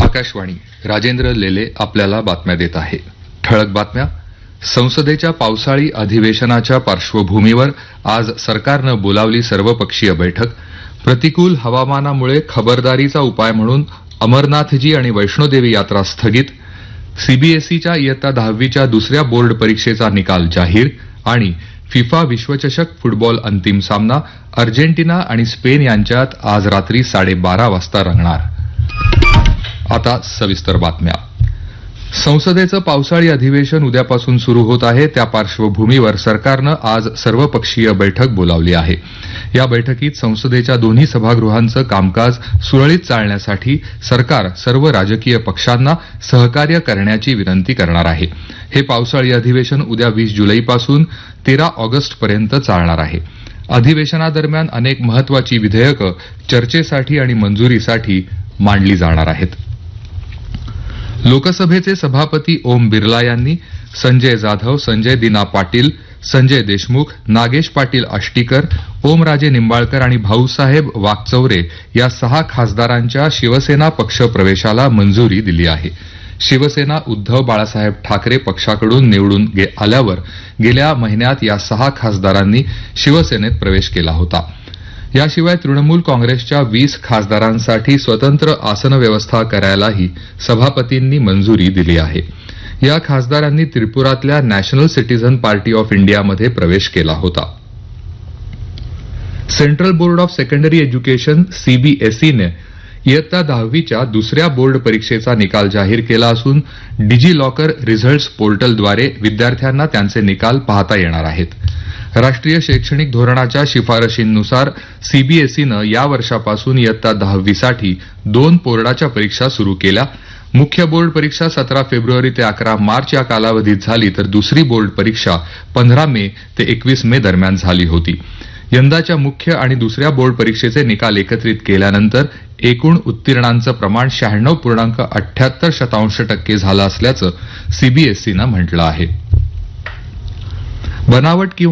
आकाशवाणी राजेंद्र लेले आपल्याला बातम्या देत आहे. ठळक बातम्या. संसदेच्या पावसाळी अधिवेशनाच्या पार्श्वभूमीवर आज सरकारनं बोलावली सर्वपक्षीय बैठक. प्रतिकूल हवामानामुळे खबरदारीचा उपाय म्हणून अमरनाथजी आणि वैष्णोदेवी यात्रा स्थगित. सीबीएसईच्या इयत्ता 10वीच्या दुसऱ्या बोर्ड परीक्षेचा निकाल जाहीर आणि फिफा विश्वचषक फुटबॉल अंतिम सामना अर्जेंटिना आणि स्पेन यांच्यात आज रात्री 12:30 वाजता रंगणार. आता सविस्तर बातम्या. संसदेचं पावसाळी अधिवेशन उद्यापासून सुरू होत आहे. त्या पार्श्वभूमीवर सरकारनं आज सर्वपक्षीय बैठक बोलावली आहे. या बैठकीत संसदेच्या दोन्ही सभागृहांचं कामकाज सुरळीत चालण्यासाठी सरकार सर्व राजकीय पक्षांना सहकार्य करण्याची विनंती करणार आहे. हे पावसाळी अधिवेशन उद्या 20 जुलैपासून 13 ऑगस्टपर्यंत चालणार आहे. अधिवेशनादरम्यान अनेक महत्वाची विधेयकं चर्चेसाठी आणि मंजुरीसाठी मांडली जाणार आहेत. लोकसभेचे सभापती ओम बिर्ला यांनी संजय जाधव, संजय दिना पाटील, संजय देशमुख, नागेश पाटील आष्टीकर, ओमराजे निंबाळकर आणि भाऊसाहेब वाकचौरे या 6 खासदारांच्या शिवसेना पक्ष प्रवेशाला मंजुरी दिली आहे. शिवसेना उद्धव बाळासाहेब ठाकरे पक्षाकडून निवडून आल्यावर गेल्या महिन्यात या 6 खासदारांनी शिवसेनेत प्रवेश केला होता. याशिवाय तृणमूल काँग्रेसच्या 20 खासदारांसाठी स्वतंत्र आसन व्यवस्था करायलाही सभापतींनी मंजुरी दिली आहे. या खासदारांनी त्रिपुरातल्या नॅशनल सिटीझन पार्टी ऑफ इंडियामध्ये प्रवेश केला होता. Central board of secondary education सीबीएसईने इयत्ता 10वीच्या दुसऱ्या बोर्ड परीक्षेचा निकाल जाहीर केला असून डिजी लॉकर रिझल्ट्स पोर्टलद्वारे विद्यार्थ्यांना त्यांचे निकाल पाहता येणार आहेत. राष्ट्रीय शैक्षणिक धोरणाच्या शिफारशींनुसार सीबीएसईनं या वर्षापासून इयत्ता 10वीसाठी 2 बोर्डाच्या परीक्षा सुरू केल्या. मुख्य बोर्ड परीक्षा 17 फेब्रुवारी ते 11 मार्च या कालावधीत झाली तर दुसरी बोर्ड परीक्षा 15 मे ते 21 मे दरम्यान झाली होती. यंदाच्या मुख्य आणि दुसऱ्या बोर्ड परीक्षेचे निकाल एकत्रित केल्यानंतर एकूण उत्तीर्णांचं प्रमाण 96.78% झालं असल्याचं सीबीएसईनं म्हटलं आहे. बनावट